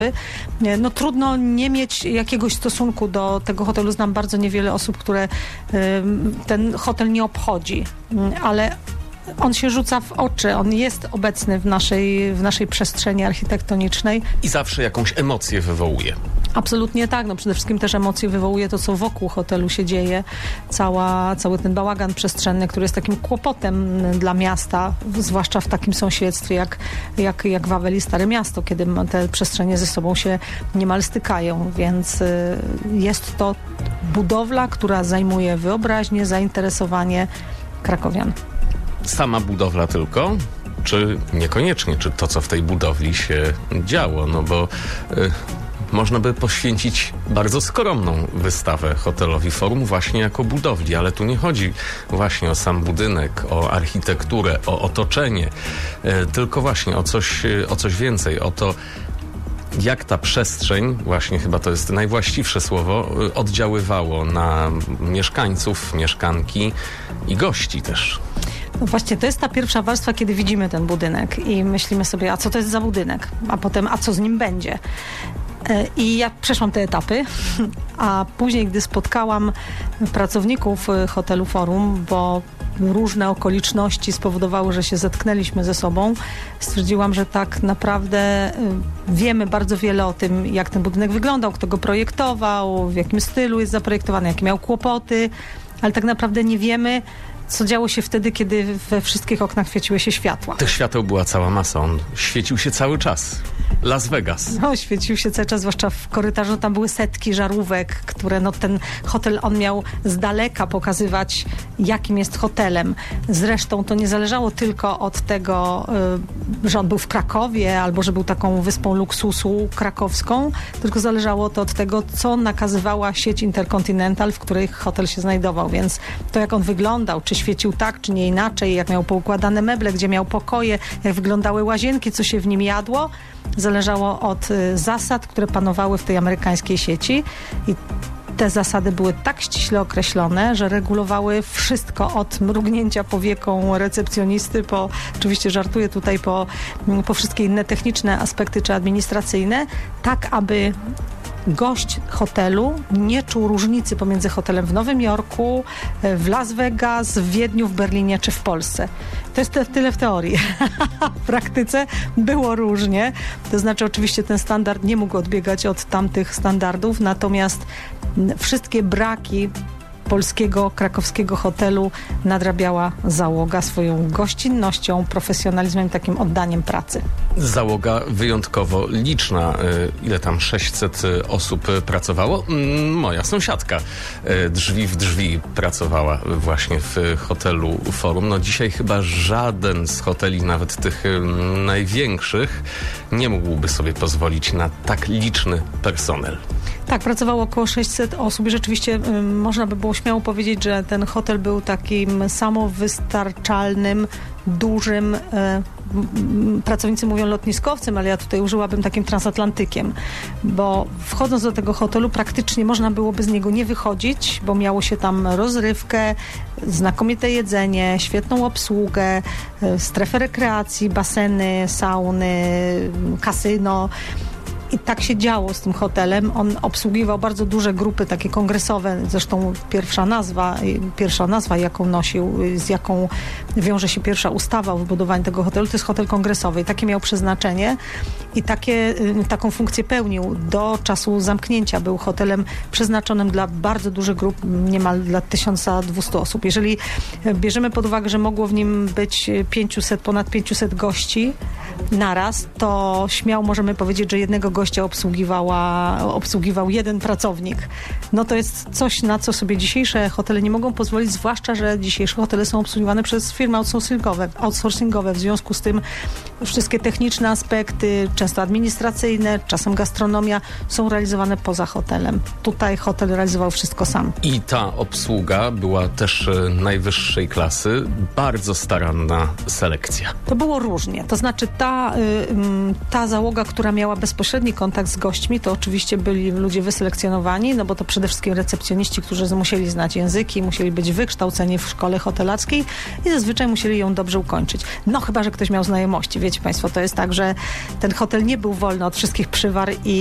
No trudno nie mieć jakiegoś stosunku do tego hotelu. Znam bardzo niewiele osób, które ten hotel nie obchodzi, ale on się rzuca w oczy, on jest obecny w naszej przestrzeni architektonicznej. I zawsze jakąś emocję wywołuje. Absolutnie tak. No przede wszystkim też emocje wywołuje to, co wokół hotelu się dzieje. Cały ten bałagan przestrzenny, który jest takim kłopotem dla miasta, zwłaszcza w takim sąsiedztwie jak Wawel i Stare Miasto, kiedy te przestrzenie ze sobą się niemal stykają, więc jest to budowla, która zajmuje wyobraźnię, zainteresowanie krakowian. Sama budowla tylko? Czy niekoniecznie? Czy to, co w tej budowli się działo? No bo można by poświęcić bardzo skromną wystawę hotelowi Forum właśnie jako budowli, ale tu nie chodzi właśnie o sam budynek, o architekturę, o otoczenie, tylko właśnie o coś więcej, o to, jak ta przestrzeń, właśnie chyba to jest najwłaściwsze słowo, oddziaływało na mieszkańców, mieszkanki i gości też. No właśnie, to jest ta pierwsza warstwa, kiedy widzimy ten budynek i myślimy sobie, a co to jest za budynek? A potem, a co z nim będzie? I ja przeszłam te etapy, a później, gdy spotkałam pracowników hotelu Forum, bo różne okoliczności spowodowały, że się zetknęliśmy ze sobą, stwierdziłam, że tak naprawdę wiemy bardzo wiele o tym, jak ten budynek wyglądał, kto go projektował, w jakim stylu jest zaprojektowany, jakie miał kłopoty, ale tak naprawdę nie wiemy, co działo się wtedy, kiedy we wszystkich oknach świeciły się światła. Tych świateł była cała masa, on świecił się cały czas. Las Vegas. No, świecił się cały czas, zwłaszcza w korytarzu, tam były setki żarówek, które no ten hotel, on miał z daleka pokazywać, jakim jest hotelem. Zresztą to nie zależało tylko od tego, że on był w Krakowie, albo że był taką wyspą luksusu krakowską, tylko zależało to od tego, co nakazywała sieć Intercontinental, w której hotel się znajdował, więc to, jak on wyglądał, czy świecił tak, czy nie inaczej, jak miał poukładane meble, gdzie miał pokoje, jak wyglądały łazienki, co się w nim jadło, zależało od zasad, które panowały w tej amerykańskiej sieci i te zasady były tak ściśle określone, że regulowały wszystko od mrugnięcia powieką recepcjonisty po, oczywiście żartuję tutaj, po wszystkie inne techniczne aspekty czy administracyjne, tak aby gość hotelu nie czuł różnicy pomiędzy hotelem w Nowym Jorku, w Las Vegas, w Wiedniu, w Berlinie czy w Polsce. To jest tyle w teorii. W praktyce było różnie. To znaczy oczywiście ten standard nie mógł odbiegać od tamtych standardów, natomiast wszystkie braki polskiego, krakowskiego hotelu nadrabiała załoga swoją gościnnością, profesjonalizmem i takim oddaniem pracy. Załoga wyjątkowo liczna. Ile tam 600 osób pracowało? Moja sąsiadka drzwi w drzwi pracowała właśnie w hotelu Forum. No dzisiaj chyba żaden z hoteli, nawet tych największych, nie mógłby sobie pozwolić na tak liczny personel. Tak, pracowało około 600 osób i rzeczywiście można by było śmiało powiedzieć, że ten hotel był takim samowystarczalnym, dużym, pracownicy mówią lotniskowcem, ale ja tutaj użyłabym takim transatlantykiem, bo wchodząc do tego hotelu praktycznie można byłoby z niego nie wychodzić, bo miało się tam rozrywkę, znakomite jedzenie, świetną obsługę, strefę rekreacji, baseny, sauny, kasyno. I tak się działo z tym hotelem. On obsługiwał bardzo duże grupy takie kongresowe. Zresztą pierwsza nazwa, jaką nosił, z jaką wiąże się pierwsza ustawa o wybudowaniu tego hotelu, to jest hotel kongresowy. I takie miał przeznaczenie i taką funkcję pełnił do czasu zamknięcia. Był hotelem przeznaczonym dla bardzo dużych grup, niemal dla 1200 osób. Jeżeli bierzemy pod uwagę, że mogło w nim być ponad 500 gości naraz, to śmiało możemy powiedzieć, że jednego gościa obsługiwał jeden pracownik. No to jest coś, na co sobie dzisiejsze hotele nie mogą pozwolić, zwłaszcza, że dzisiejsze hotele są obsługiwane przez firmy outsourcingowe. W związku z tym wszystkie techniczne aspekty, często administracyjne, czasem gastronomia, są realizowane poza hotelem. Tutaj hotel realizował wszystko sam. I ta obsługa była też najwyższej klasy, bardzo staranna selekcja. To było różnie. To znaczy ta załoga, która miała bezpośredni klientami, kontakt z gośćmi, to oczywiście byli ludzie wyselekcjonowani, no bo to przede wszystkim recepcjoniści, którzy musieli znać języki, musieli być wykształceni w szkole hotelarskiej i zazwyczaj musieli ją dobrze ukończyć. No chyba, że ktoś miał znajomości. Wiecie Państwo, to jest tak, że ten hotel nie był wolny od wszystkich przywar i